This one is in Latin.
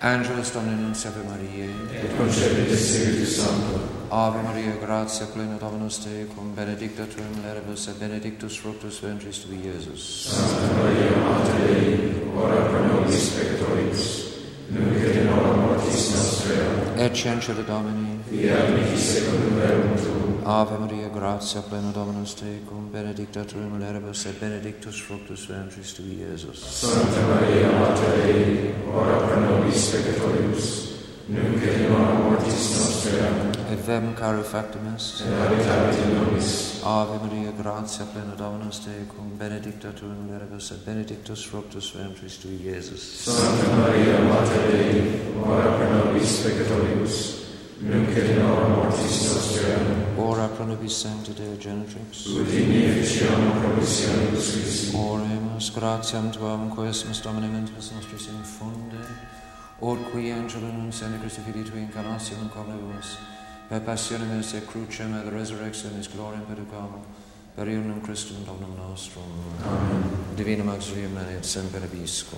Angelus Domini Nunciavit Mariae, et concepit Spiritus Sancto. Ave Maria, gratia plena Dominus tecum, benedicta tu in mulieribus, et benedictus fructus ventris tui, Iesus. Santa Maria, Mater Dei, ora pro nobis peccatoribus, nunc et in hora mortis nostrae. Et censure Domini, fiat mihi secundum verbum tuum. Ave Maria, gratia plena Dominus tecum, benedicta tu in mulieribus, et benedictus fructus ventris tui, Iesus. Santa Maria, Mater Dei, ora pro nobis peccatoribus, nunc et in hora mortis nostrae. Et vem caro factum est, et habitavit in nobis. Ave Maria, gratia plena Dominus tecum, benedicta tu in mulieribus, et benedictus fructus ventris tui, Iesus. Santa Maria, Mater Dei, ora pro nobis peccatoribus, nunc et in hora mortis nostrae. Ora pro nobis sancta Deo Genitrix, ut in efficiamur promissionibus Christi. Oremus, gratiam tuam, quiesmus Domine mentis nostris infunde, ut qui angelo nunciandi Christi Filii Tui incarnationem conebus, per passionem et crucem et resurrectionis gloriam perducam, per ionum Christum Dominum nostrum. Amen. Divinum auxilium et semper viscum.